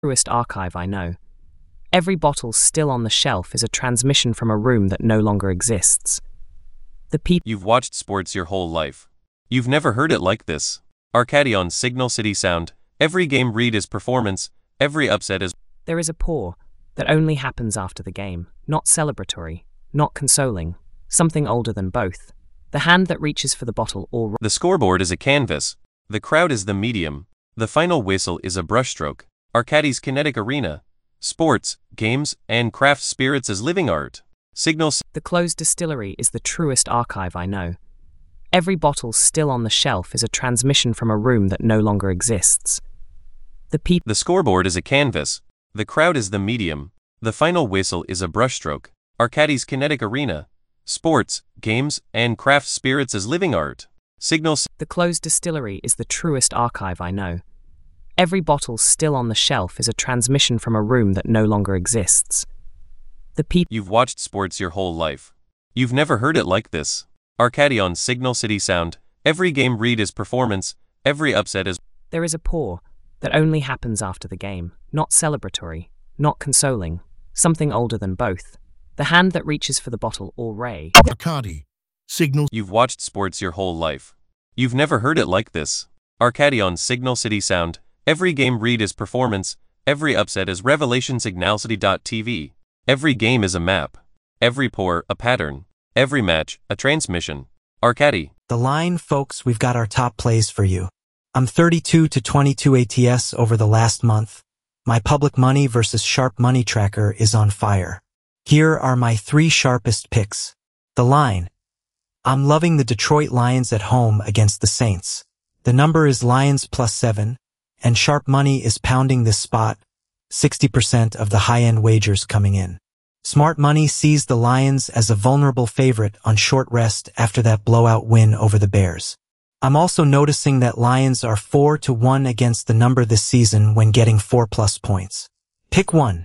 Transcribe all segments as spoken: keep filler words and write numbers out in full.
Truest archive I know. Every bottle still on the shelf is a transmission from a room that no longer exists. The people. You've watched sports your whole life. You've never heard it like this. Arcadi on Signal City Sound. Every game read is performance, every upset is. There is a pour that only happens after the game, not celebratory, not consoling, something older than both. The hand that reaches for the bottle or. The scoreboard is a canvas. The crowd is the medium. The final whistle is a brushstroke. Arcadi's kinetic arena. Sports, games, and craft spirits as living art. Signal. The closed distillery is the truest archive I know. Every bottle still on the shelf is a transmission from a room that no longer exists. The people. The scoreboard is a canvas. The crowd is the medium. The final whistle is a brushstroke. Arcadi's kinetic arena. Sports, games, and craft spirits as living art. Signal. The closed distillery is the truest archive I know. Every bottle still on the shelf is a transmission from a room that no longer exists. The people. You've watched sports your whole life. You've never heard it like this. Arcadi on Signal City Sound. Every game read is performance, every upset is. There is a pour that only happens after the game, not celebratory, not consoling, something older than both. The hand that reaches for the bottle or ray. Arcadi. Signal. You've watched sports your whole life. You've never heard it like this. Arcadi on Signal City Sound. Every game read is performance, every upset is revelation. Signal City dot T V. Every game is a map. Every pour, a pattern. Every match, a transmission. Arcadi. The line, folks, we've got our top plays for you. I'm thirty-two to twenty-two A T S over the last month. My public money versus sharp money tracker is on fire. Here are my three sharpest picks. The line. I'm loving the Detroit Lions at home against the Saints. The number is Lions plus seven, and sharp money is pounding this spot, sixty percent of the high-end wagers coming in. Smart money sees the Lions as a vulnerable favorite on short rest after that blowout win over the Bears. I'm also noticing that Lions are four to one against the number this season when getting four plus points. Pick one.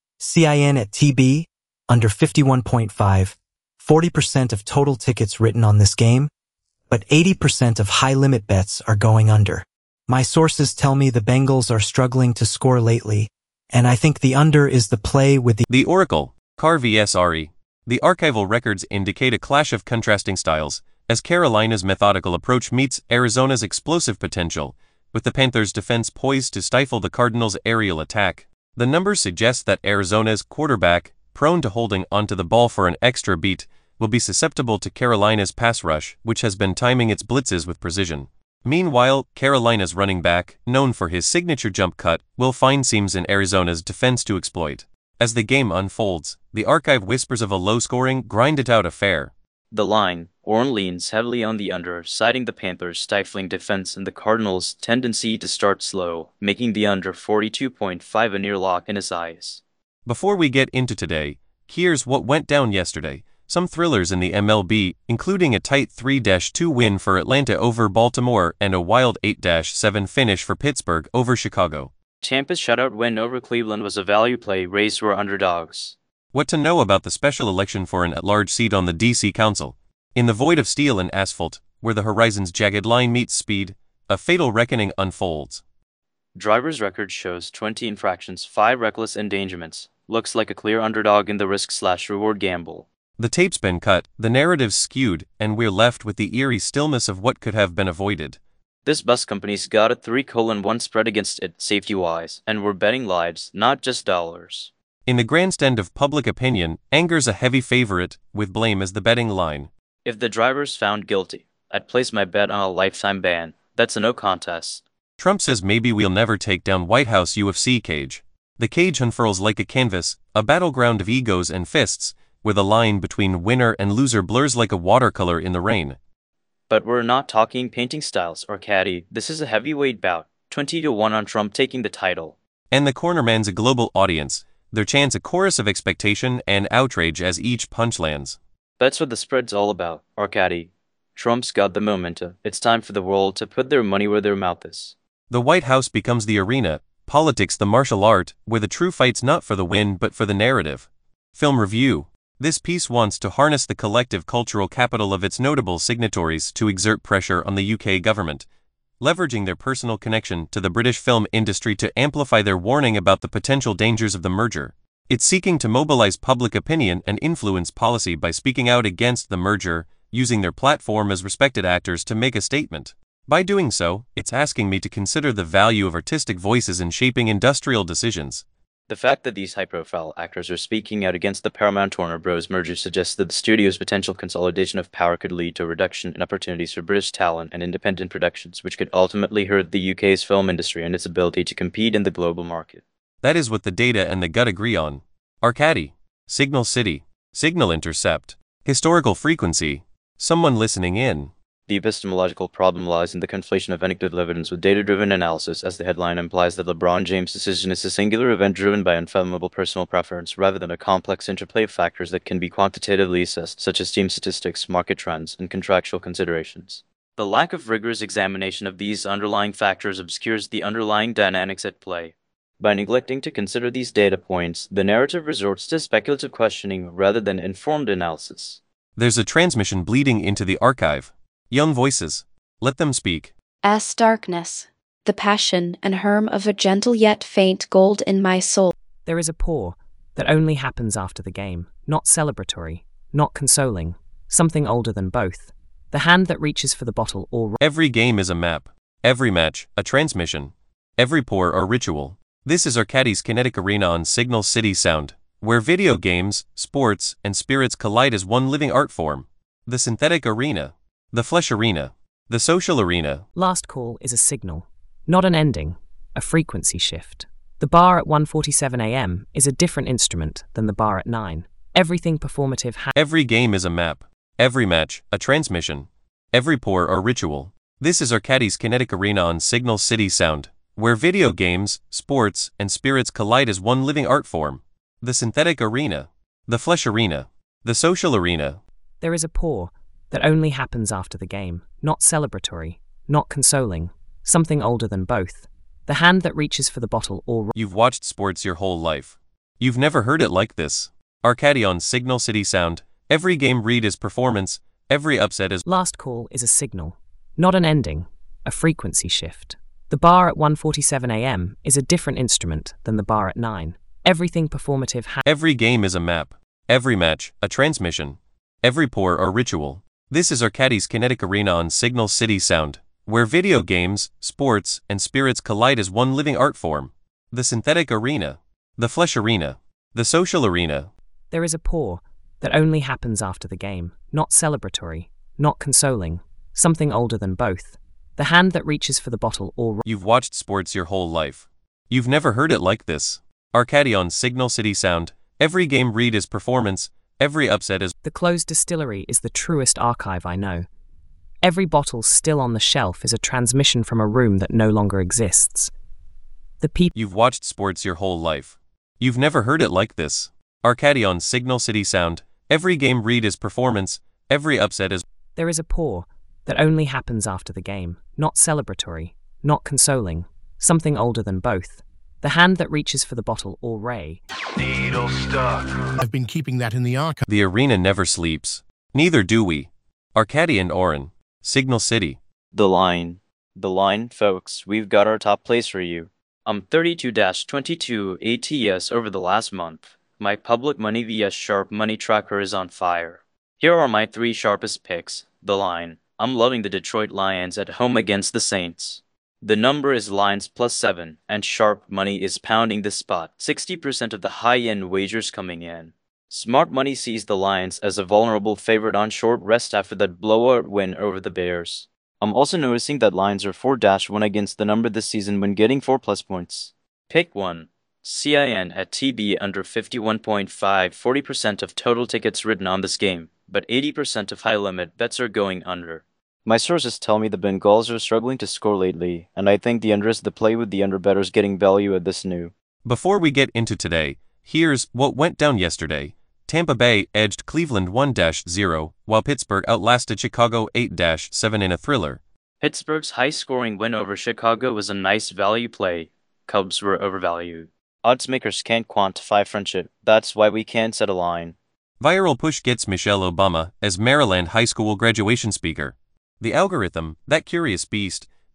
C I N at T B, under fifty-one point five, forty percent of total tickets written on this game, but eighty percent of high-limit bets are going under. My sources tell me the Bengals are struggling to score lately, and I think the under is the play with the. The Oracle, Carr vs R E. The archival records indicate a clash of contrasting styles, as Carolina's methodical approach meets Arizona's explosive potential, with the Panthers' defense poised to stifle the Cardinals' aerial attack. The numbers suggest that Arizona's quarterback, prone to holding onto the ball for an extra beat, will be susceptible to Carolina's pass rush, which has been timing its blitzes with precision. Meanwhile, Carolina's running back, known for his signature jump cut, will find seams in Arizona's defense to exploit. As the game unfolds, the archive whispers of a low-scoring, grind-it-out affair. The line, Orn leans heavily on the under, citing the Panthers' stifling defense and the Cardinals' tendency to start slow, making the under forty-two point five a near lock in his eyes. Before we get into today, here's what went down yesterday. Some thrillers in the M L B, including a tight three to two win for Atlanta over Baltimore and a wild eight to seven finish for Pittsburgh over Chicago. Tampa's shutout win over Cleveland was a value play. Rays were underdogs. What to know about the special election for an at-large seat on the D C Council? In the void of steel and asphalt, where the horizon's jagged line meets speed, a fatal reckoning unfolds. Driver's record shows twenty infractions, five reckless endangerments. Looks like a clear underdog in the risk-slash-reward gamble. The tape's been cut, the narrative's skewed, and we're left with the eerie stillness of what could have been avoided. This bus company's got a three colon one spread against it, safety-wise, and we're betting lives, not just dollars. In the grandstand of public opinion, anger's a heavy favorite, with blame as the betting line. If the driver's found guilty, I'd place my bet on a lifetime ban. That's a no contest. Trump says maybe we'll never take down White House U F C cage. The cage unfurls like a canvas, a battleground of egos and fists, where the line between winner and loser blurs like a watercolor in the rain. But we're not talking painting styles or caddy. This is a heavyweight bout, twenty to one on Trump taking the title. And the cornerman's a global audience, their chants a chorus of expectation and outrage as each punch lands. That's what the spread's all about, Arcadi. Trump's got the momentum. It's time for the world to put their money where their mouth is. The White House becomes the arena, politics the martial art, where the true fight's not for the win but for the narrative. Film review. This piece wants to harness the collective cultural capital of its notable signatories to exert pressure on the U K government, leveraging their personal connection to the British film industry to amplify their warning about the potential dangers of the merger. It's seeking to mobilize public opinion and influence policy by speaking out against the merger, using their platform as respected actors to make a statement. By doing so, it's asking me to consider the value of artistic voices in shaping industrial decisions. The fact that these high-profile actors are speaking out against the Paramount-Warner Bros. Merger suggests that the studio's potential consolidation of power could lead to a reduction in opportunities for British talent and independent productions, which could ultimately hurt the U K's film industry and its ability to compete in the global market. That is what the data and the gut agree on. Arcady, Signal City, Signal Intercept, Historical Frequency, Someone Listening In. The epistemological problem lies in the conflation of anecdotal evidence with data-driven analysis, as the headline implies that LeBron James' decision is a singular event driven by unfathomable personal preference, rather than a complex interplay of factors that can be quantitatively assessed, such as team statistics, market trends, and contractual considerations. The lack of rigorous examination of these underlying factors obscures the underlying dynamics at play. By neglecting to consider these data points, the narrative resorts to speculative questioning rather than informed analysis. There's a transmission bleeding into the archive. Young voices. Let them speak. As darkness, the passion and herm of a gentle yet faint gold in my soul. There is a pour that only happens after the game, not celebratory, not consoling, something older than both. The hand that reaches for the bottle or... Every game is a map. Every match, a transmission. Every pour or ritual. This is Arcady's kinetic arena on Signal City Sound, where video games, sports, and spirits collide as one living art form. The synthetic arena. The flesh arena. The social arena. Last call is a signal, not an ending, a frequency shift. The bar at one forty-seven a m is a different instrument than the bar at nine. Everything performative ha- Every game is a map. Every match, a transmission. Every pour or ritual. This is Arcady's kinetic arena on Signal City Sound, where video games, sports, and spirits collide as one living art form. The synthetic arena. The flesh arena. The social arena. There is a pour that only happens after the game, not celebratory, not consoling, something older than both. The hand that reaches for the bottle or... You've watched sports your whole life. You've never heard it like this. Arcady on Signal City Sound. Every game read is performance, every upset is... Last call is a signal, not an ending, a frequency shift. The bar at one forty-seven a m is a different instrument than the bar at nine. Everything performative ha- Every game is a map. Every match, a transmission. Every pour or ritual. This is Arcady's kinetic arena on Signal City Sound, where video games, sports, and spirits collide as one living art form. The synthetic arena. The flesh arena. The social arena. There is a pour that only happens after the game, not celebratory, not consoling, something older than both. The hand that reaches for the bottle or... You've watched sports your whole life. You've never heard it like this. Arcady on Signal City Sound. Every game read is performance, every upset is... The closed distillery is the truest archive I know. Every bottle still on the shelf is a transmission from a room that no longer exists. The people... You've watched sports your whole life. You've never heard it like this. Arcady on Signal City Sound. Every game read is performance, every upset is... There is a pour that only happens after the game, not celebratory, not consoling, something older than both. The hand that reaches for the bottle or ray. Needle stuck. I've been keeping that in the archive. The arena never sleeps. Neither do we. Arcady and Oren. Signal City. The line. The line, folks, we've got our top place for you. I'm thirty-two to twenty-two A T S over the last month. My public money via Sharp Money Tracker is on fire. Here are my three sharpest picks. The line. I'm loving the Detroit Lions at home against the Saints. The number is Lions plus seven, and Sharp Money is pounding the spot. sixty percent of the high-end wagers coming in. Smart Money sees the Lions as a vulnerable favorite on short rest after that blowout win over the Bears. I'm also noticing that Lions are four to one against the number this season when getting four plus points. Pick one. C I N at T B under fifty-one point five, forty percent of total tickets written on this game, but eighty percent of high-limit bets are going under. My sources tell me the Bengals are struggling to score lately, and I think the under is the play with the under bettors getting value at this new. Before we get into today, here's what went down yesterday. Tampa Bay edged Cleveland one to zero, while Pittsburgh outlasted Chicago eight to seven in a thriller. Pittsburgh's high-scoring win over Chicago was a nice value play. Cubs were overvalued. Odds makers can't quantify friendship, that's why we can't set a line. Viral push gets Michelle Obama as Maryland high school graduation speaker. The algorithm, that curious beast,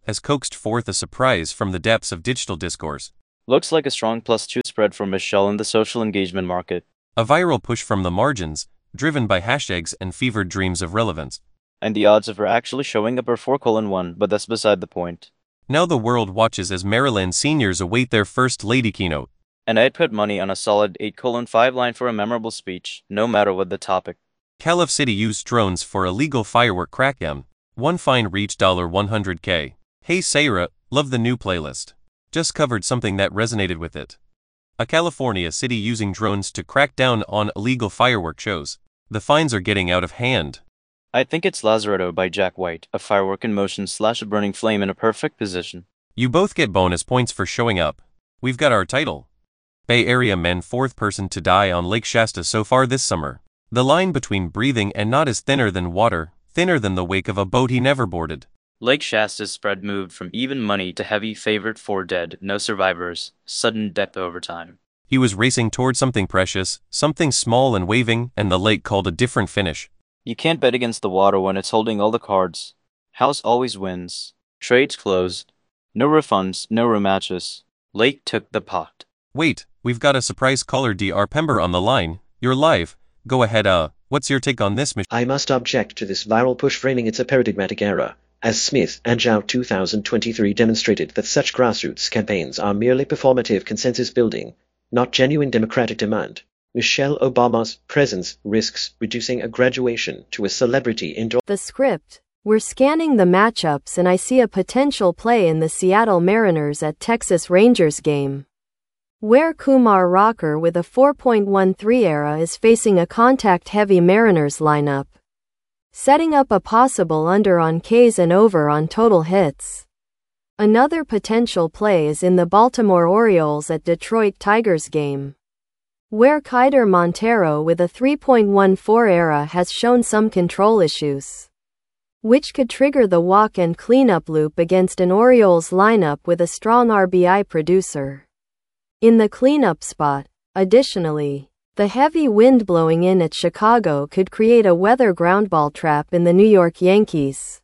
has coaxed forth a surprise from the depths of digital discourse. Looks like a strong plus two spread for Michelle in the social engagement market. A viral push from the margins, driven by hashtags and fevered dreams of relevance. And the odds of her actually showing up are four colon one, but that's beside the point. Now the world watches as Maryland seniors await their first lady keynote. And I'd put money on a solid eight colon five line for a memorable speech, no matter what the topic. Calif City used drones for illegal firework crackdown. One fine reached one hundred K. Hey Sarah, love the new playlist. Just covered something that resonated with it. A California city using drones to crack down on illegal firework shows. The fines are getting out of hand. I think it's Lazaretto by Jack White, a firework in motion slash a burning flame in a perfect position. You both get bonus points for showing up. We've got our title. Bay Area men fourth person to die on Lake Shasta so far this summer. The line between breathing and not is thinner than water, thinner than the wake of a boat he never boarded. Lake Shasta's spread moved from even money to heavy favorite four dead, no survivors, sudden death over time. He was racing toward something precious, something small and waving, and the lake called a different finish. You can't bet against the water when it's holding all the cards. House always wins. Trades closed. No refunds, no rematches. Lake took the pot. Wait, we've got a surprise caller D R Pember on the line. You're live. Go ahead, uh, what's your take on this, Mich- I must object to this viral push framing it's a paradigmatic error, as Smith and Zhao two thousand twenty-three demonstrated that such grassroots campaigns are merely performative consensus building, not genuine democratic demand. Michelle Obama's presence risks reducing a graduation to a celebrity indoor. The script. We're scanning the matchups and I see a potential play in the Seattle Mariners at Texas Rangers game, where Kumar Rocker with a four point one three era is facing a contact-heavy Mariners lineup, setting up a possible under on Ks and over on total hits. Another potential play is in the Baltimore Orioles at Detroit Tigers game, where Keider Montero with a three point one four era has shown some control issues, which could trigger the walk and cleanup loop against an Orioles lineup with a strong R B I producer in the cleanup spot. Additionally, the heavy wind blowing in at Chicago could create a weather groundball trap in the New York Yankees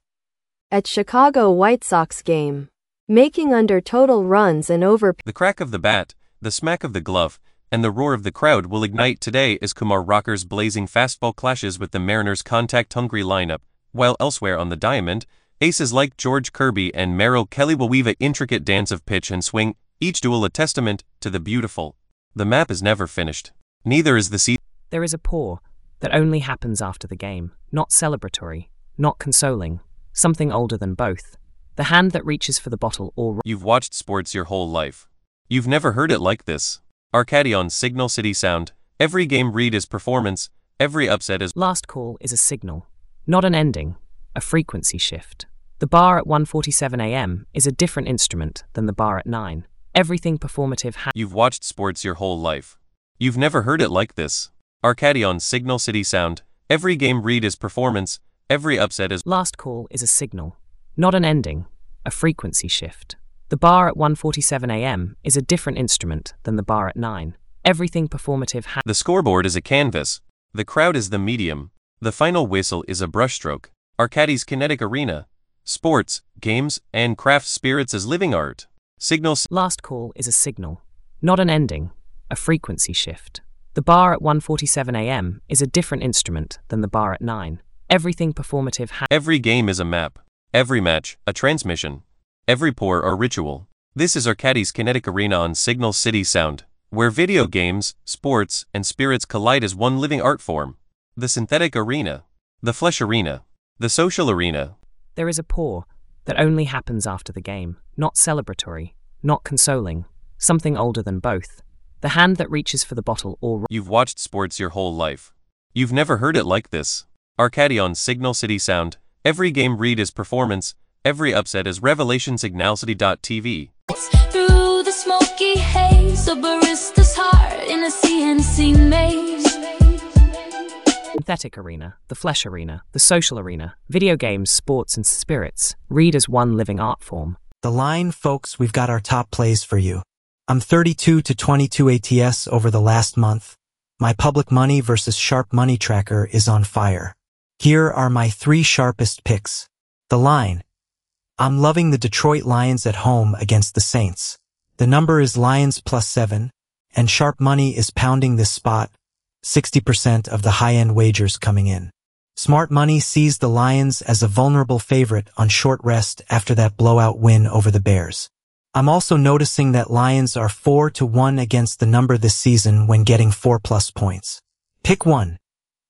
at Chicago White Sox game, making under total runs and over. The crack of the bat, the smack of the glove, and the roar of the crowd will ignite today as Kumar Rocker's blazing fastball clashes with the Mariners' contact-hungry lineup, while elsewhere on the diamond, aces like George Kirby and Merrill Kelly will weave an intricate dance of pitch and swing, each duel a testament to the beautiful. The map is never finished. Neither is the season. There is a pour that only happens after the game, not celebratory, not consoling, something older than both. The hand that reaches for the bottle or... You've watched sports your whole life. You've never heard it like this. Arcady on Signal City Sound. Every game read is performance, every upset is... Last call is a signal, not an ending, a frequency shift. The bar at one forty-seven a m is a different instrument than the bar at nine. Everything performative ha- You've watched sports your whole life. You've never heard it like this. Arcady on Signal City Sound. Every game read is performance, every upset is... Last call is a signal, not an ending, a frequency shift. The bar at one forty-seven a m is a different instrument than the bar at nine. Everything performative ha- The scoreboard is a canvas. The crowd is the medium. The final whistle is a brushstroke. Arcady's kinetic arena. Sports, games, and craft spirits as living art. Signals. Last call is a signal, not an ending, a frequency shift. The bar at one forty-seven a m is a different instrument than the bar at nine. Everything performative ha- Every game is a map. Every match, a transmission. Every pour or ritual. This is Arcady's kinetic arena on Signal City Sound, where video games, sports, and spirits collide as one living art form. The synthetic arena. The flesh arena. The social arena. There is a pour that only happens after the game, not celebratory, not consoling, something older than both. The hand that reaches for the bottle or... You've watched sports your whole life. You've never heard it like this. Arcady on Signal City Sound. Every game read is performance, every upset is revelation. Signal City dot T V. Through the smoky haze, a barista's heart in a C N C maze. Synthetic arena, the flesh arena, the social arena, video games, sports, and spirits, read as one living art form. The line, folks, we've got our top plays for you. I'm thirty-two to twenty-two A T S over the last month. My public money versus sharp money tracker is on fire. Here are my three sharpest picks. The line. I'm loving the Detroit Lions at home against the Saints. The number is Lions plus seven, and sharp money is pounding this spot, sixty percent of the high-end wagers coming in. Smart money sees the Lions as a vulnerable favorite on short rest after that blowout win over the Bears. I'm also noticing that Lions are four to one against the number this season when getting four plus points. Pick one.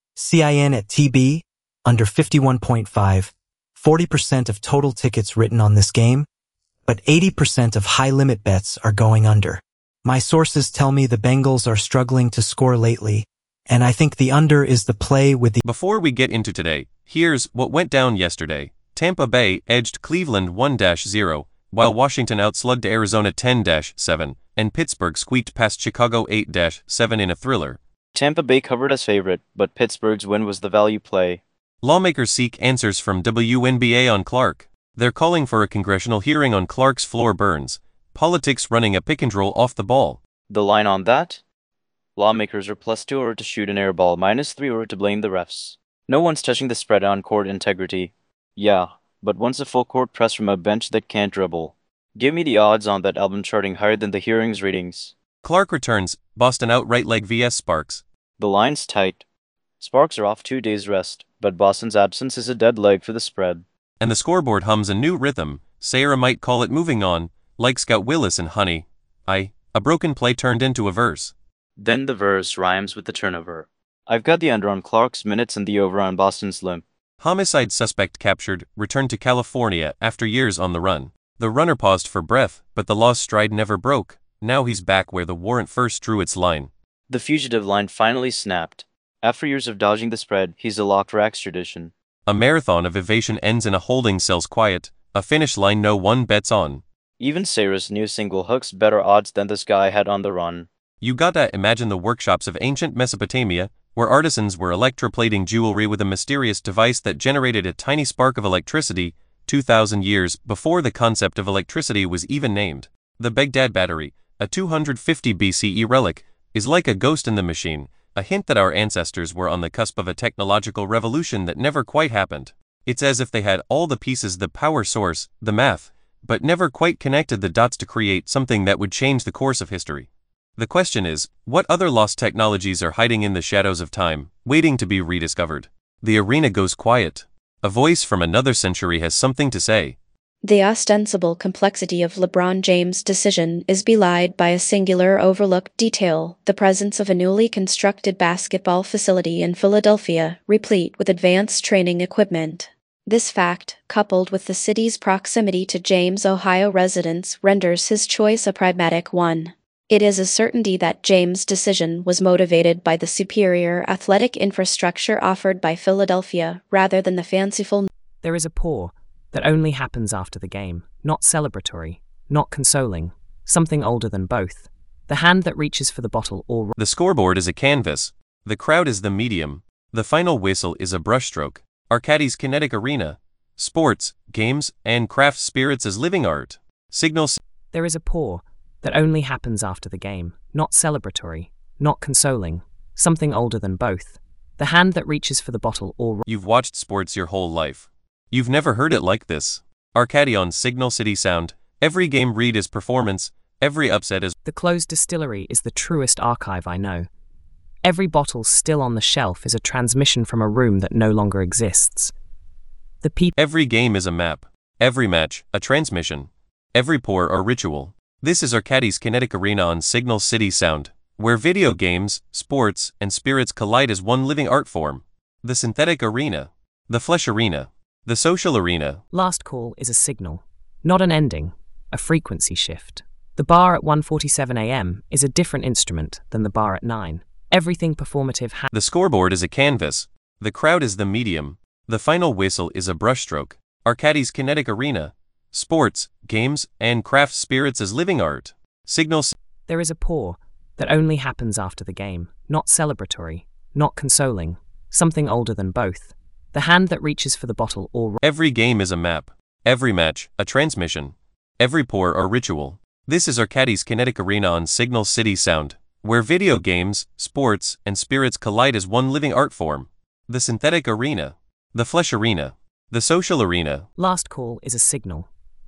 C I N at T B, under fifty-one point five, forty percent of total tickets written on this game, but eighty percent of high-limit bets are going under. My sources tell me the Bengals are struggling to score lately, and I think the under is the play with the... Before we get into today, here's what went down yesterday. Tampa Bay edged Cleveland one to zero, while Washington outslugged Arizona ten to seven, and Pittsburgh squeaked past Chicago eight to seven in a thriller. Tampa Bay covered as favorite, but Pittsburgh's win was the value play. Lawmakers seek answers from W N B A on Clark. They're calling for a congressional hearing on Clark's floor burns, politics running a pick and roll off the ball. The line on that? Lawmakers are plus two or to shoot an air ball, minus three or to blame the refs. No one's touching the spread on court integrity. Yeah, but wants a full court press from a bench that can't dribble. Give me the odds on that album charting higher than the hearings ratings. Clark returns, Boston outright leg versus Sparks. The line's tight. Sparks are off two days rest, but Boston's absence is a dead leg for the spread. And the scoreboard hums a new rhythm. Sarah might call it moving on, like Scout Willis and Honey. I, a broken play turned into a verse. Then the verse rhymes with the turnover. I've got the under on Clark's minutes and the over on Boston's limp. Homicide suspect captured, returned to California after years on the run. The runner paused for breath, but the law's stride never broke. Now he's back where the warrant first drew its line. The fugitive line finally snapped. After years of dodging the spread, he's a locked for extradition. A marathon of evasion ends in a holding cell's quiet, a finish line no one bets on. Even Sarah's new single hooks better odds than this guy had on the run. You gotta imagine the workshops of ancient Mesopotamia, where artisans were electroplating jewelry with a mysterious device that generated a tiny spark of electricity, two thousand years before the concept of electricity was even named. The Baghdad Battery, a two hundred fifty B C E relic, is like a ghost in the machine, a hint that our ancestors were on the cusp of a technological revolution that never quite happened. It's as if they had all the pieces, the power source, the math, but never quite connected the dots to create something that would change the course of history. The question is, what other lost technologies are hiding in the shadows of time, waiting to be rediscovered? The arena goes quiet. A voice from another century has something to say. The ostensible complexity of LeBron James' decision is belied by a singular overlooked detail: the presence of a newly constructed basketball facility in Philadelphia, replete with advanced training equipment. This fact, coupled with the city's proximity to James' Ohio residents, renders his choice a pragmatic one. It is a certainty that James' decision was motivated by the superior athletic infrastructure offered by Philadelphia, rather than the fanciful... There is a pour that only happens after the game, not celebratory, not consoling, something older than both. The hand that reaches for the bottle or... The scoreboard is a canvas. The crowd is the medium. The final whistle is a brushstroke. Arcadis Kinetic Arena. Sports, games, and craft spirits as living art. Signals... There is a pour that only happens after the game, not celebratory, not consoling, something older than both. The hand that reaches for the bottle or... You've watched sports your whole life. You've never heard it like this. Arcadi on Signal City Sound. Every game read is performance, every upset is... The closed distillery is the truest archive I know. Every bottle still on the shelf is a transmission from a room that no longer exists. The people... Every game is a map. Every match, a transmission. Every pour, a ritual. This is Arcadi's Kinetic Arena on Signal City Sound, where video games, sports, and spirits collide as one living art form. The synthetic arena. The flesh arena. The social arena. Last call is a signal, not an ending, a frequency shift. The bar at one forty-seven a m is a different instrument than the bar at nine. Everything performative ha- The scoreboard is a canvas. The crowd is the medium. The final whistle is a brushstroke. Arcadi's Kinetic Arena. Sports, games, and craft spirits as living art. Signals. There is a pour that only happens after the game, not celebratory, not consoling, something older than both. The hand that reaches for the bottle or... Every game is a map. Every match, a transmission. Every pour, a ritual. This is Arcadi's Kinetic Arena on Signal City Sound, where video games, sports, and spirits collide as one living art form. The synthetic arena. The flesh arena. The social arena. Last call is a signal,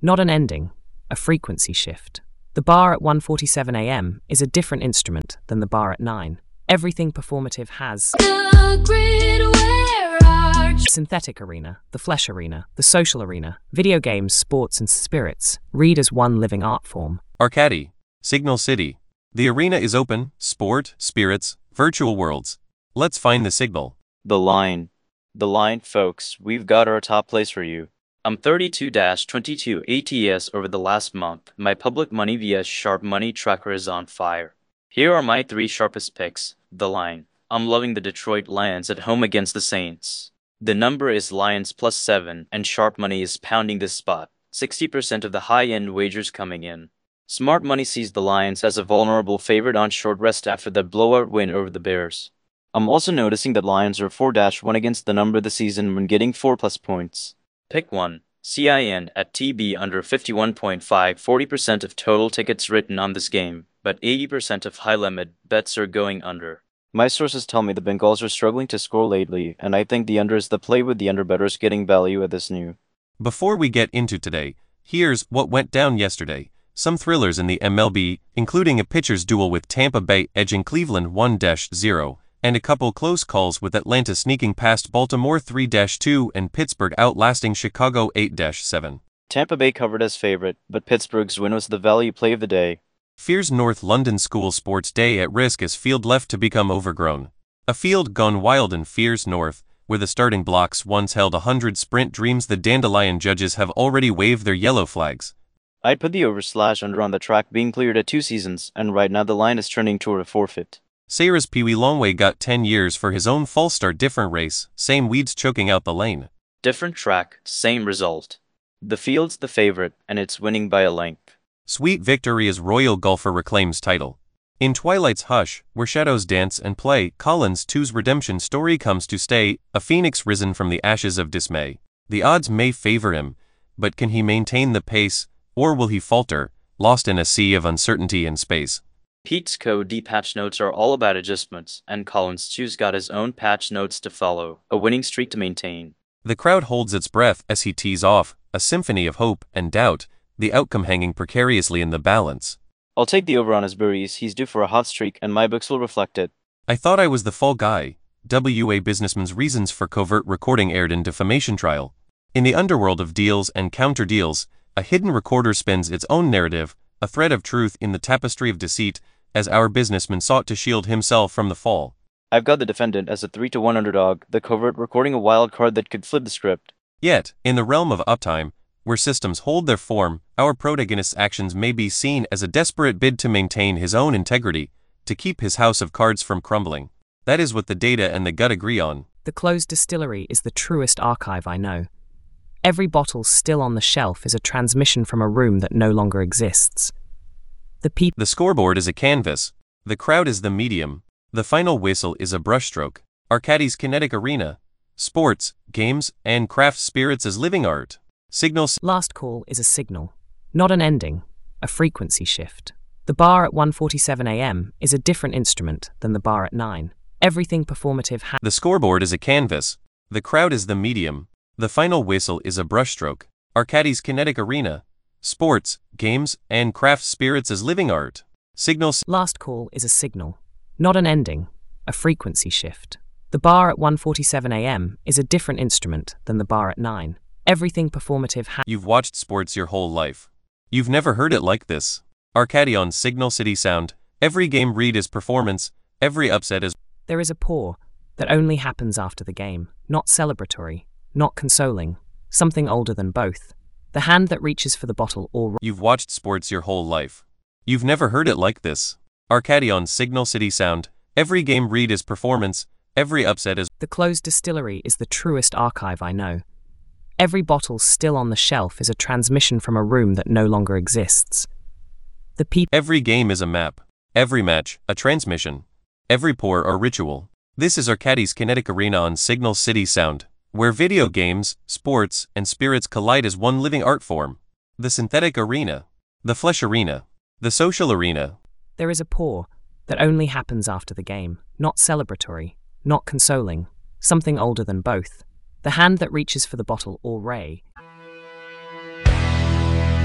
Not an ending, a frequency shift. The bar at one forty-seven a m is a different instrument than the bar at nine. Everything performative has The grid where our synthetic arena, the flesh arena, the social arena, video games, sports and spirits, read as one living art form. Arcady, Signal City. The arena is open, sport, spirits, virtual worlds. Let's find the signal. The line. The line, folks, we've got our top place for you. I'm thirty-two to twenty-two A T S over the last month. My public money via Sharp Money Tracker is on fire. Here are my three sharpest picks. The line. I'm loving the Detroit Lions at home against the Saints. The number is Lions plus seven, and Sharp Money is pounding this spot. sixty percent of the high-end wagers coming in. Smart Money sees the Lions as a vulnerable favorite on short rest after the blowout win over the Bears. I'm also noticing that Lions are four to one against the number this season when getting four plus points. Pick one. C I N at T B under fifty-one point five, forty percent of total tickets written on this game, but eighty percent of high-limit bets are going under. My sources tell me the Bengals are struggling to score lately, and I think the under is the play with the underbettors getting value at this new. Before we get into today, here's what went down yesterday. Some thrillers in the M L B, including a pitcher's duel with Tampa Bay edging Cleveland one to zero, and a couple close calls with Atlanta sneaking past Baltimore three to two and Pittsburgh outlasting Chicago eight to seven. Tampa Bay covered as favorite, but Pittsburgh's win was the value play of the day. Fears North London School Sports Day at risk as field left to become overgrown. A field gone wild in Fears North, where the starting blocks once held a hundred sprint dreams. The Dandelion judges have already waved their yellow flags. I'd put the over slash under on the track being cleared at two seasons, and right now the line is trending toward a forfeit. Sayers Pee Wee Longway got ten years for his own false start. Different race, same weeds choking out the lane. Different track, same result. The field's the favorite, and it's winning by a length. Sweet victory as Royal Golfer reclaims title. In Twilight's hush, where shadows dance and play, Collins two's redemption story comes to stay, a phoenix risen from the ashes of dismay. The odds may favor him, but can he maintain the pace, or will he falter, lost in a sea of uncertainty and space? Pete's Code patch notes are all about adjustments, and Collins two's got his own patch notes to follow, a winning streak to maintain. The crowd holds its breath as he tees off, a symphony of hope and doubt, the outcome hanging precariously in the balance. I'll take the over on his berries. He's due for a hot streak, and my books will reflect it. I thought I was the fall guy. W A businessman's reasons for covert recording aired in defamation trial. In the underworld of deals and counter deals, a hidden recorder spins its own narrative, a thread of truth in the tapestry of deceit, as our businessman sought to shield himself from the fall. I've got the defendant as a three to one underdog, the covert recording a wild card that could flip the script. Yet, in the realm of uptime, where systems hold their form, our protagonist's actions may be seen as a desperate bid to maintain his own integrity, to keep his house of cards from crumbling. That is what the data and the gut agree on. The closed distillery is the truest archive I know. Every bottle still on the shelf is a transmission from a room that no longer exists. The peop- The scoreboard is a canvas. The crowd is the medium. The final whistle is a brushstroke. Arcady's kinetic arena. Sports, games, and craft spirits as living art. Signals. Last call is a signal, not an ending, a frequency shift. The bar at one forty-seven a m is a different instrument than the bar at nine. Everything performative ha- The scoreboard is a canvas. The crowd is the medium. The final whistle is a brushstroke. Arcady's kinetic arena. Sports, games, and craft spirits as living art. Signals. Last call is a signal, not an ending, a frequency shift. The bar at one forty-seven a m is a different instrument than the bar at nine. Everything performative ha- You've watched sports your whole life. You've never heard it like this. Arcady on Signal City Sound. Every game read is performance. Every upset is... There is a pour that only happens after the game, not celebratory, not consoling, something older than both. The hand that reaches for the bottle or... You've watched sports your whole life. You've never heard it like this. Arcady on Signal City Sound. Every game read is performance. Every upset is... The closed distillery is the truest archive I know. Every bottle still on the shelf is a transmission from a room that no longer exists. The peop- Every game is a map. Every match, a transmission. Every pour, a ritual. This is Arcady's kinetic arena on Signal City Sound, where video games, sports, and spirits collide as one living art form. The synthetic arena. The flesh arena. The social arena. There is a pour that only happens after the game, not celebratory, not consoling, something older than both. The hand that reaches for the bottle or ray.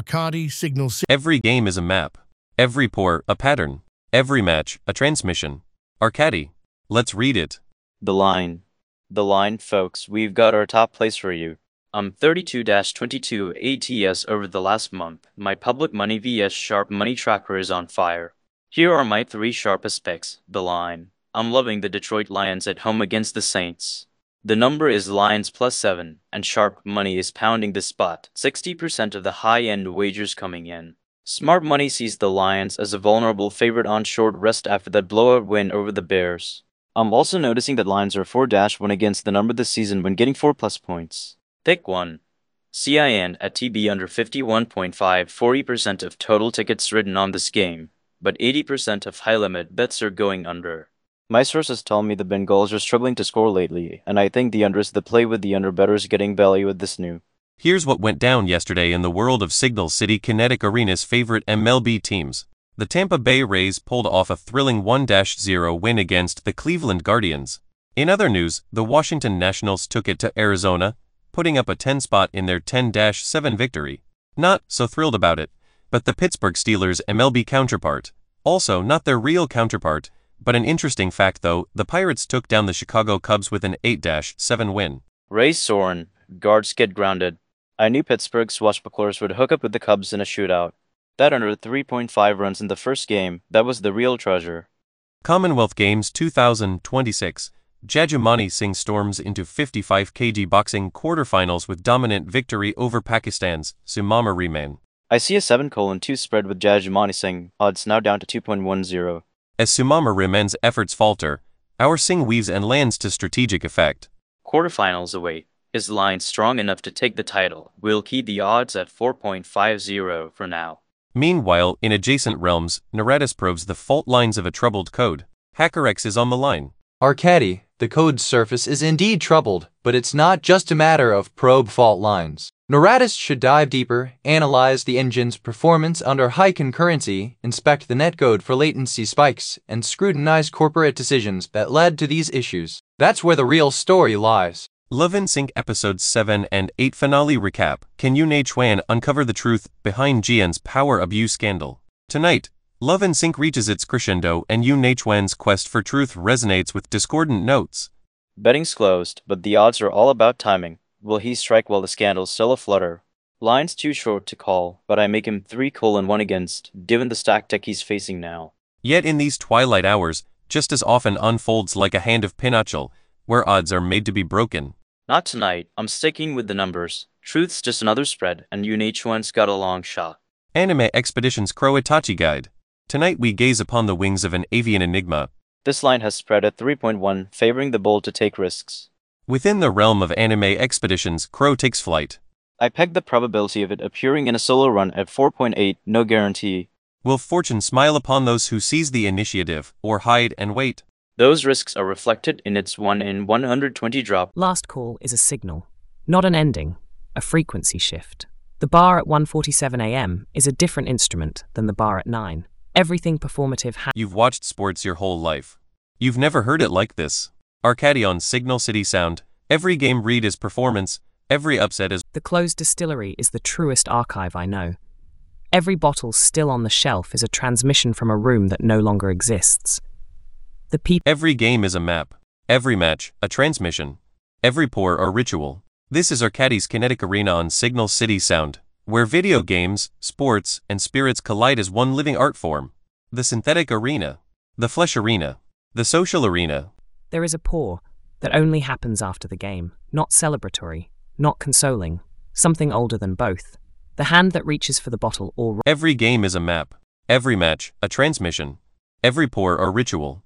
Arcadi Signal City. Every game is a map. Every pour, a pattern. Every match, a transmission. Arcadi. Let's read it. The line. The line, folks, we've got our top place for you. I'm thirty-two twenty-two A T S over the last month. My public money vs Sharp Money Tracker is on fire. Here are my three sharpest picks. The line. I'm loving the Detroit Lions at home against the Saints. The number is Lions plus seven, and Sharp Money is pounding the spot. sixty percent of the high-end wagers coming in. Smart Money sees the Lions as a vulnerable favorite on short rest after that blowout win over the Bears. I'm also noticing that Lions are four to one against the number this season when getting four plus points. Pick one. C I N at T B under fifty-one point five, forty percent of total tickets written on this game, but eighty percent of high-limit bets are going under. My sources tell me the Bengals are struggling to score lately, and I think the under is the play with the under bettors getting value with this new. Here's what went down yesterday in the world of Signal City Kinetic Arena's favorite M L B teams. The Tampa Bay Rays pulled off a thrilling one to zero win against the Cleveland Guardians. In other news, the Washington Nationals took it to Arizona, putting up a ten spot in their ten to seven victory. Not so thrilled about it, but the Pittsburgh Steelers' M L B counterpart. Also not their real counterpart, but an interesting fact though, the Pirates took down the Chicago Cubs with an eight to seven win. Ray Soren, guards get grounded. I knew Pittsburgh swashbucklers would hook up with the Cubs in a shootout. That under three point five runs in the first game, that was the real treasure. Commonwealth Games two thousand twenty-six. Jajumani Singh storms into fifty-five kilogram boxing quarterfinals with dominant victory over Pakistan's Sumama Rehman. I see a seven colon two spread with Jajumani Singh, odds now down to two point one zero. As Sumama Rehman's efforts falter, our Singh weaves and lands to strategic effect. Quarterfinals await. Is line strong enough to take the title? We'll keep the odds at four point five zero for now. Meanwhile, in adjacent realms, Naratis probes the fault lines of a troubled code. HackerX is on the line. Arcadi, the code's surface is indeed troubled, but it's not just a matter of probe fault lines. Naratis should dive deeper, analyze the engine's performance under high concurrency, inspect the netcode for latency spikes, and scrutinize corporate decisions that led to these issues. That's where the real story lies. Love and Sync episodes seven and eight finale recap. Can Yoon Chuan uncover the truth behind Jian's power abuse scandal? Tonight, Love and Sync reaches its crescendo and Yoon Chuan's quest for truth resonates with discordant notes. Betting's closed, but the odds are all about timing. Will he strike while the scandal's still aflutter? Line's too short to call, but I make him three colon one against, given the stack deck he's facing now. Yet in these twilight hours, just as often unfolds like a hand of pinochle, where odds are made to be broken. Not tonight, I'm sticking with the numbers. Truth's just another spread, and Yoon Chuan's got a long shot. Anime Expeditions Crow Itachi Guide. Tonight we gaze upon the wings of an avian enigma. This line has spread at three point one, favoring the bold to take risks. Within the realm of Anime Expeditions, Crow takes flight. I pegged the probability of it appearing in a solo run at four point eight, no guarantee. Will fortune smile upon those who seize the initiative, or hide and wait? Those risks are reflected in its one in one hundred twenty drop. Last call is a signal, not an ending, a frequency shift. The bar at one forty-seven a m is a different instrument than the bar at nine. Everything performative ha- You've watched sports your whole life. You've never heard it like this. Arcadi on Signal City Sound. Every game read is performance, every upset is... The closed distillery is the truest archive I know. Every bottle still on the shelf is a transmission from a room that no longer exists. The people... Every game is a map. Every match, a transmission. Every pour or ritual. This is Arcadi's Kinetic Arena on Signal City Sound, where video games, sports, and spirits collide as one living art form. The synthetic arena. The flesh arena. The social arena. There is a pour that only happens after the game, not celebratory, not consoling, something older than both. The hand that reaches for the bottle or... Every game is a map. Every match, a transmission. Every pour or ritual.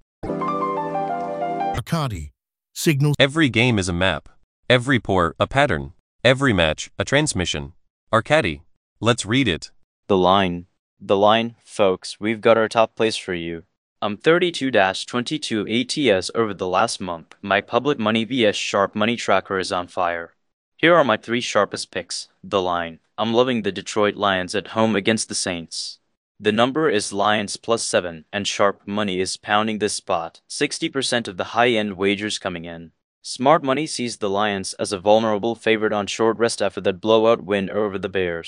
Arcadi. Signal. Every game is a map. Every pour, a pattern. Every match, a transmission. Arcadi. Let's read it. The line. The line, folks, we've got our top place for you. I'm thirty-two twenty-two A T S over the last month. My public money vs Sharp Money Tracker is on fire. Here are my three sharpest picks. The line. I'm loving the Detroit Lions at home against the Saints. The number is Lions plus seven, and Sharp Money is pounding this spot. sixty percent of the high-end wagers coming in. Smart Money sees the Lions as a vulnerable favorite on short rest after that blowout win over the Bears.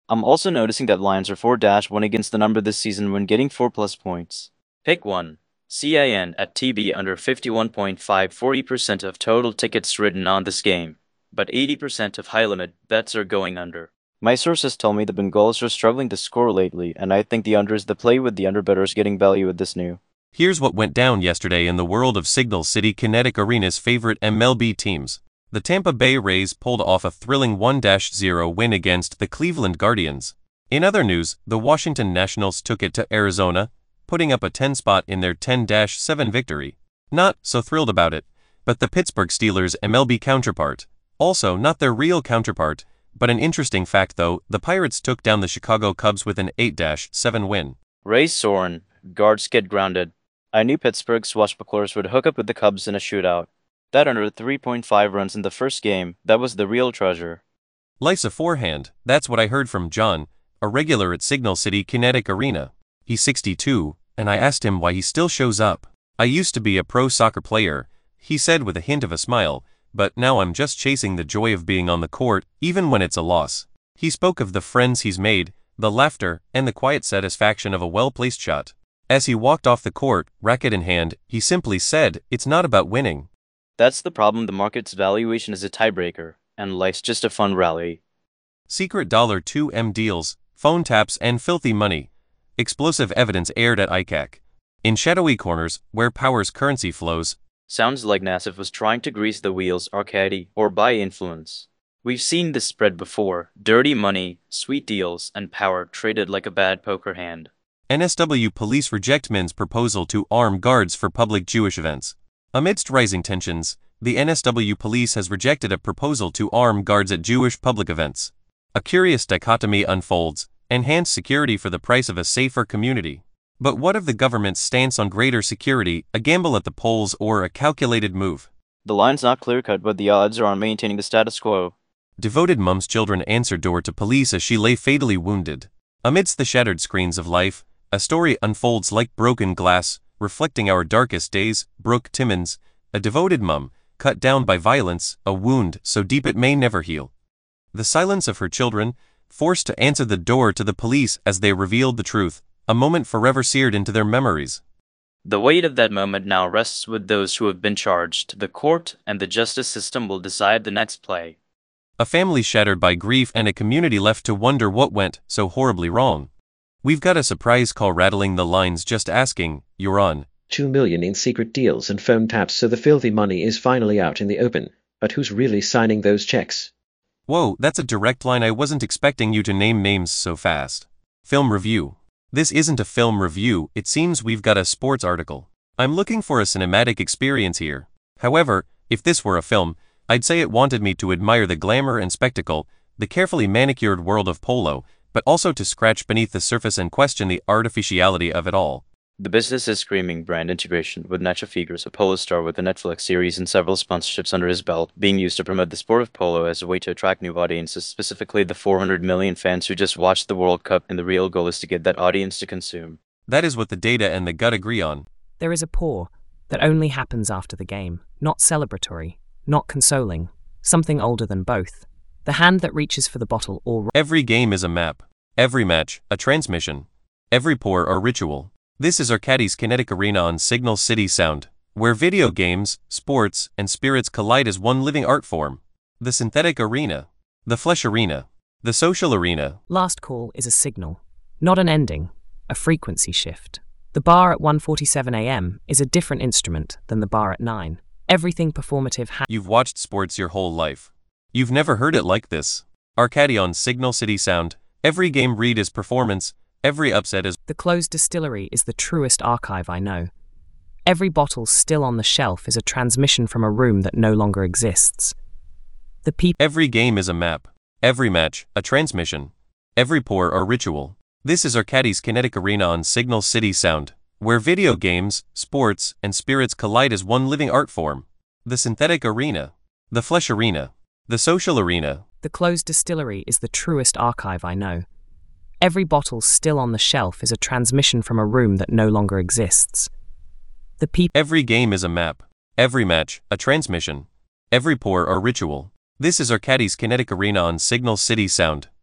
I'm also noticing that Lions are four to one against the number this season when getting four plus points. Pick one. C I N at T B under fifty-one point five, forty percent of total tickets written on this game, but eighty percent of high-limit bets are going under. My sources tell me the Bengals are struggling to score lately, and I think the under is the play with the underbettors getting value with this new. Here's what went down yesterday in the world of Signal City Kinetic Arena's favorite M L B teams. The Tampa Bay Rays pulled off a thrilling one to zero win against the Cleveland Guardians. In other news, the Washington Nationals took it to Arizona, putting up a ten spot in their ten to seven victory. Not so thrilled about it, but the Pittsburgh Steelers' M L B counterpart. Also not their real counterpart, but an interesting fact though, the Pirates took down the Chicago Cubs with an eight to seven win. Rays Soren, guards get grounded. I knew Pittsburgh swashbucklers would hook up with the Cubs in a shootout. That under three point five runs in the first game, that was the real treasure. Life's a forehand, that's what I heard from John, a regular at Signal City Kinetic Arena. He's sixty-two, and I asked him why he still shows up. I used to be a pro soccer player, he said with a hint of a smile, but now I'm just chasing the joy of being on the court, even when it's a loss. He spoke of the friends he's made, the laughter, and the quiet satisfaction of a well-placed shot. As he walked off the court, racket in hand, he simply said, "It's not about winning." That's the problem. The market's valuation is a tiebreaker, and life's just a fun rally. Secret dollar two M deals, phone taps and filthy money. Explosive evidence aired at I C A C. In shadowy corners, where power's currency flows. Sounds like Nassif was trying to grease the wheels, Arcady, or buy influence. We've seen this spread before. Dirty money, sweet deals, and power traded like a bad poker hand. N S W police reject men's proposal to arm guards for public Jewish events. Amidst rising tensions, the N S W police has rejected a proposal to arm guards at Jewish public events. A curious dichotomy unfolds: enhanced security for the price of a safer community. But what of the government's stance on greater security, a gamble at the polls or a calculated move? The line's not clear-cut, but the odds are on maintaining the status quo. Devoted mom's children answered door to police as she lay fatally wounded. Amidst the shattered screens of life, a story unfolds like broken glass, reflecting our darkest days. Brooke Timmons, a devoted mom, cut down by violence, a wound so deep it may never heal. The silence of her children, forced to answer the door to the police as they revealed the truth, a moment forever seared into their memories. The weight of that moment now rests with those who have been charged. The court and the justice system will decide the next play. A family shattered by grief and a community left to wonder what went so horribly wrong. We've got a surprise call rattling the lines just asking, "You're on." Two million in secret deals and phone taps, so the filthy money is finally out in the open. But who's really signing those checks? Whoa, that's a direct line. I wasn't expecting you to name names so fast. Film review. This isn't a film review, it seems we've got a sports article. I'm looking for a cinematic experience here. However, if this were a film, I'd say it wanted me to admire the glamour and spectacle, the carefully manicured world of polo, but also to scratch beneath the surface and question the artificiality of it all. The business is screaming brand integration, with Nacho Figures, a polo star with a Netflix series and several sponsorships under his belt, being used to promote the sport of polo as a way to attract new audiences, specifically the four hundred million fans who just watched the World Cup, and the real goal is to get that audience to consume. That is what the data and the gut agree on. There is a pour that only happens after the game, not celebratory, not consoling, something older than both. The hand that reaches for the bottle or... Every game is a map. Every match, a transmission. Every pour, a ritual. This is Arcadis Kinetic Arena on Signal City Sound, where video games, sports, and spirits collide as one living art form. The synthetic arena. The flesh arena. The social arena. Last call is a signal, not an ending, a frequency shift. The bar at one forty-seven a m is a different instrument than the bar at nine. Everything performative ha- You've watched sports your whole life. You've never heard it like this. Arcadi on Signal City Sound. Every game read is performance. Every upset is... The closed distillery is the truest archive I know. Every bottle still on the shelf is a transmission from a room that no longer exists. The people... Every game is a map. Every match, a transmission. Every pour, a ritual. This is Arcadis Kinetic Arena on Signal City Sound, where video games, sports, and spirits collide as one living art form. The synthetic arena. The flesh arena. The social arena. The closed distillery is the truest archive I know. Every bottle still on the shelf is a transmission from a room that no longer exists. The people... Every game is a map. Every match, a transmission. Every pour, a ritual. This is Arcadis Kinetic Arena on Signal City Sound,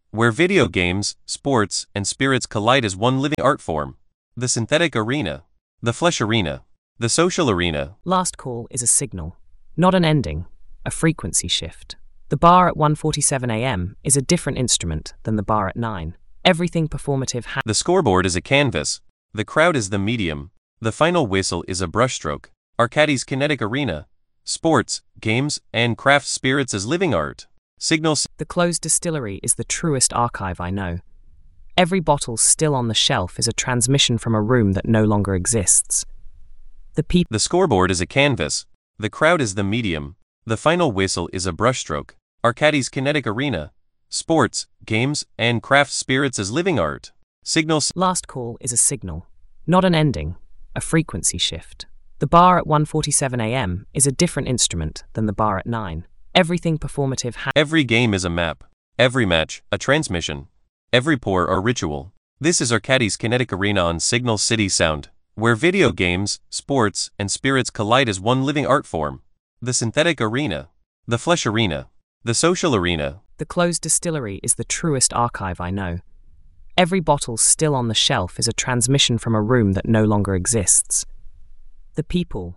where video games, sports, and spirits collide as one living art form. The synthetic arena, the flesh arena, the social arena. Last call is a signal, not an ending, a frequency shift. The bar at one forty-seven a m is a different instrument than the bar at nine. Everything performative ha- The scoreboard is a canvas. The crowd is the medium. The final whistle is a brushstroke. Arcades kinetic arena. Sports, games, and craft spirits as living art. Signals. The closed distillery is the truest archive I know. Every bottle still on the shelf is a transmission from a room that no longer exists. The people. The scoreboard is a canvas. The crowd is the medium. The final whistle is a brushstroke. Arcades kinetic arena. Sports, games, and craft spirits as living art. Signals. Last call is a signal, not an ending, a frequency shift. The bar at one forty-seven a m is a different instrument than the bar at nine. Everything performative ha- Every game is a map. Every match, a transmission. Every pour or ritual. This is Arcades Kinetic Arena on Signal City Sound, where video games, sports, and spirits collide as one living art form. The synthetic arena. The flesh arena. The social arena. The closed distillery is the truest archive I know. Every bottle still on the shelf is a transmission from a room that no longer exists. The people.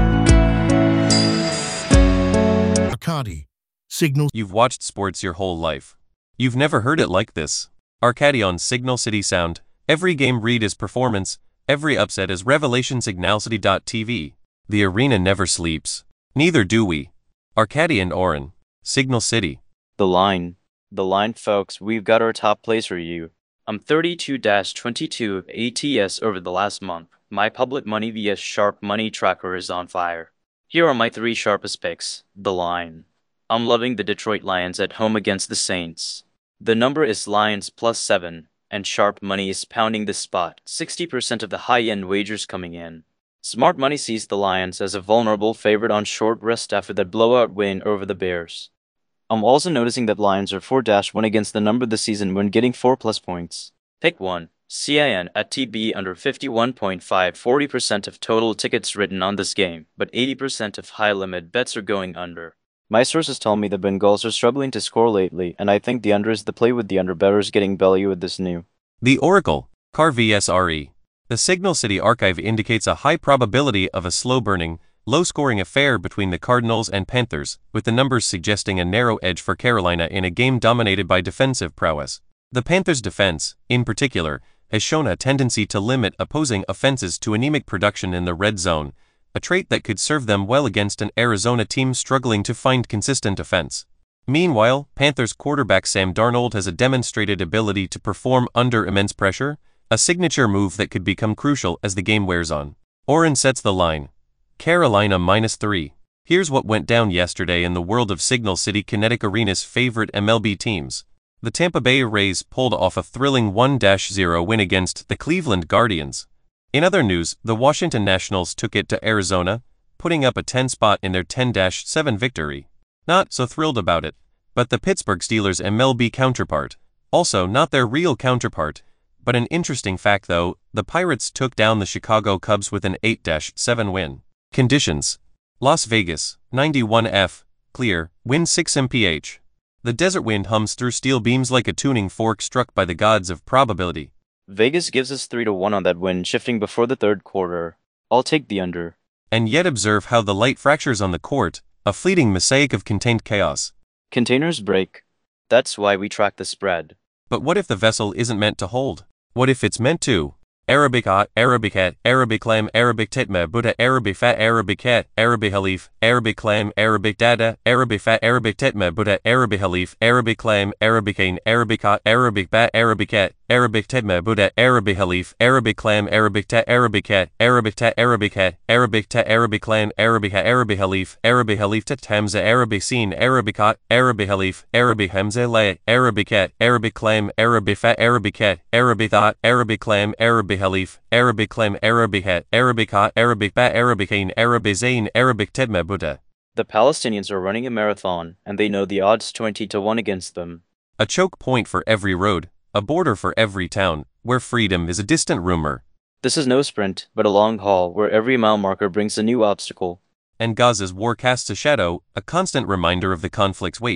Arcade. Signal. You've watched sports your whole life. You've never heard it like this. Arcade on Signal City Sound. Every game read is performance. Every upset is revelation. Signal City dot T V. The arena never sleeps. Neither do we. Arcade and Oren. Signal City. The line. The line, folks, we've got our top plays for you. I'm thirty-two to twenty-two A T S over the last month. My public money via Sharp Money Tracker is on fire. Here are my three sharpest picks. The line. I'm loving the Detroit Lions at home against the Saints. The number is Lions plus seven, and Sharp Money is pounding the spot. sixty percent of the high-end wagers coming in. Smart Money sees the Lions as a vulnerable favorite on short rest after that blowout win over the Bears. I'm also noticing that Lions are four to one against the number this season when getting four plus points. Pick one. C I N at T B under fifty-one point five. forty percent of total tickets written on this game, but eighty percent of high-limit bets are going under. My sources tell me the Bengals are struggling to score lately, and I think the under is the play with the under bettors getting value with this new. The Oracle. C A R V S R E. The Signal City Archive indicates a high probability of a slow-burning, low-scoring affair between the Cardinals and Panthers, with the numbers suggesting a narrow edge for Carolina in a game dominated by defensive prowess. The Panthers' defense, in particular, has shown a tendency to limit opposing offenses to anemic production in the red zone, a trait that could serve them well against an Arizona team struggling to find consistent offense. Meanwhile, Panthers quarterback Sam Darnold has a demonstrated ability to perform under immense pressure, a signature move that could become crucial as the game wears on. Oren sets the line. Carolina minus three. Here's what went down yesterday in the world of Signal City Kinetic Arena's favorite M L B teams. The Tampa Bay Rays pulled off a thrilling one to zero win against the Cleveland Guardians. In other news, the Washington Nationals took it to Arizona, putting up a ten spot in their ten to seven victory. Not so thrilled about it, but the Pittsburgh Steelers' M L B counterpart, also not their real counterpart, but an interesting fact though, the Pirates took down the Chicago Cubs with an eight to seven win. Conditions. Las Vegas, ninety-one F, clear, wind six miles per hour. The desert wind hums through steel beams like a tuning fork struck by the gods of probability. Vegas gives us three to one on that win, shifting before the third quarter. I'll take the under. And yet observe how the light fractures on the court, a fleeting mosaic of contained chaos. Containers break. That's why we track the spread. But what if the vessel isn't meant to hold? What if it's meant to? Arabic A, Arabic at, Arabic lam, Arabic titma, Buddha, Arabic fat, Arabic cat, Arabic halif, Arabic lam, Arabic dada, Arabic fat, Arabic titma, Buddha, Arabic halif, Arabic lam, Arabic ain, Arabic a, Arabic bat, Arabic cat, Arabic titma, Buddha, Arabic halif, Arabic lam, Arabic ta, Arabic cat, Arabic ta, Arabic hat, Arabic ta, Arabic lam, Arabic ha, Arabic halif, Arabic halif tat hamza, Arabic sin, Arabic hot, Arabic halif, Arabic hamza la, Arabic cat, Arabic lam, Arabic fat, Arabic cat, Arabic thought, Arabic lam, Arabic Halif, Arabic Clem, Arabic hat, Arabic hot, Arabic ba, Arabic ain, Arabic zain, Arabic tedma Buddha. The Palestinians are running a marathon, and they know the odds twenty to one against them. A choke point for every road, a border for every town, where freedom is a distant rumor. This is no sprint, but a long haul where every mile marker brings a new obstacle. And Gaza's war casts a shadow, a constant reminder of the conflict's weight.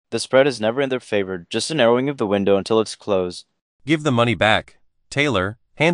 The spread is never in their favor, just a narrowing of the window until it's closed. Give the money back. Taylor,